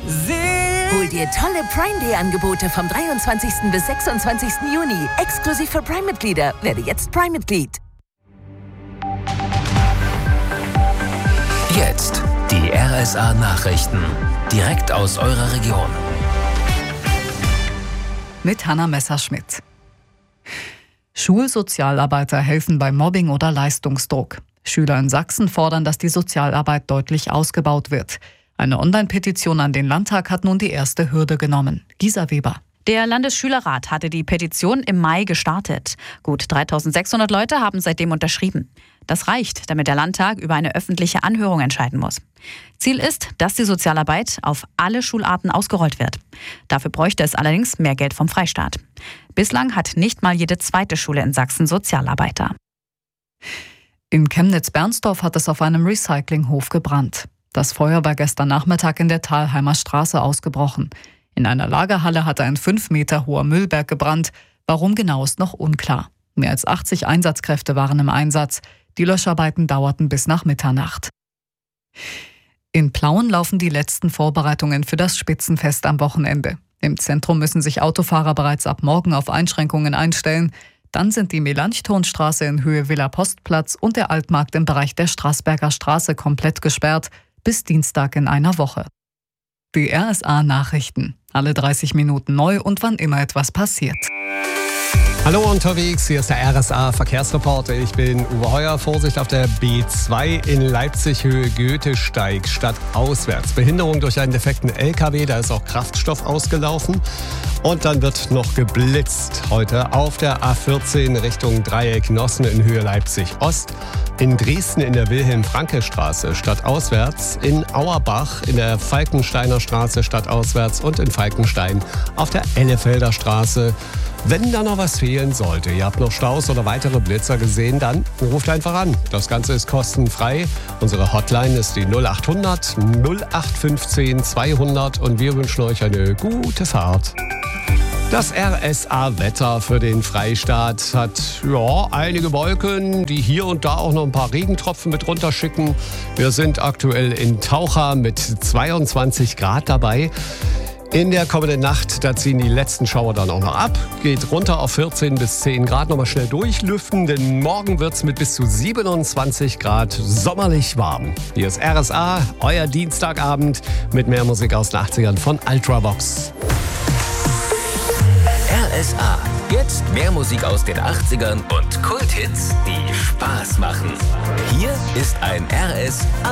Hol dir tolle Prime Day Angebote vom 23. bis 26. Juni. Exklusiv für Prime-Mitglieder. Werde jetzt Prime-Mitglied. Jetzt die RSA Nachrichten. Direkt aus eurer Region. Mit Hanna Messerschmidt. Schulsozialarbeiter helfen bei Mobbing oder Leistungsdruck. Schüler in Sachsen fordern, dass die Sozialarbeit deutlich ausgebaut wird. Eine Online-Petition an den Landtag hat nun die erste Hürde genommen. Gisa Weber. Der Landesschülerrat hatte die Petition im Mai gestartet. Gut 3600 Leute haben seitdem unterschrieben. Das reicht, damit der Landtag über eine öffentliche Anhörung entscheiden muss. Ziel ist, dass die Sozialarbeit auf alle Schularten ausgerollt wird. Dafür bräuchte es allerdings mehr Geld vom Freistaat. Bislang hat nicht mal jede zweite Schule in Sachsen Sozialarbeiter. In Chemnitz-Bernsdorf hat es auf einem Recyclinghof gebrannt. Das Feuer war gestern Nachmittag in der Thalheimer Straße ausgebrochen. In einer Lagerhalle hatte ein 5 Meter hoher Müllberg gebrannt. Warum genau ist noch unklar. Mehr als 80 Einsatzkräfte waren im Einsatz. Die Löscharbeiten dauerten bis nach Mitternacht. In Plauen laufen die letzten Vorbereitungen für das Spitzenfest am Wochenende. Im Zentrum müssen sich Autofahrer bereits ab morgen auf Einschränkungen einstellen. Dann sind die Melanchthonstraße in Höhe Villa Postplatz und der Altmarkt im Bereich der Straßberger Straße komplett gesperrt, bis Dienstag in einer Woche. Die RSA Nachrichten. Alle 30 Minuten neu und wann immer etwas passiert. Hallo unterwegs, hier ist der RSA Verkehrsreporter. Ich bin Uwe Heuer. Vorsicht auf der B2 in Leipzig Höhe Goethesteig stadtauswärts. Behinderung durch einen defekten LKW, da ist auch Kraftstoff ausgelaufen. Und dann wird noch geblitzt heute auf der A14 Richtung Dreieck Nossen in Höhe Leipzig Ost. In Dresden in der Wilhelm-Franke-Straße stadtauswärts. In Auerbach in der Falkensteiner Straße stadtauswärts und in Falkenstein auf der Ellefelder Straße. Wenn da noch was fehlen sollte, ihr habt noch Staus oder weitere Blitzer gesehen, dann ruft einfach an. Das Ganze ist kostenfrei. Unsere Hotline ist die 0800 0815 200 und wir wünschen euch eine gute Fahrt. Das RSA-Wetter für den Freistaat hat einige Wolken, die hier und da auch noch ein paar Regentropfen mit runterschicken. Wir sind aktuell in Taucha mit 22 Grad dabei. In der kommenden Nacht, da ziehen die letzten Schauer dann auch noch ab. Geht runter auf 14 bis 10 Grad, nochmal schnell durchlüften, denn morgen wird es mit bis zu 27 Grad sommerlich warm. Hier ist RSA, euer Dienstagabend mit mehr Musik aus den 80ern von Ultravox. RSA. Jetzt mehr Musik aus den 80ern und Kulthits, die Spaß machen. Hier ist ein RSA.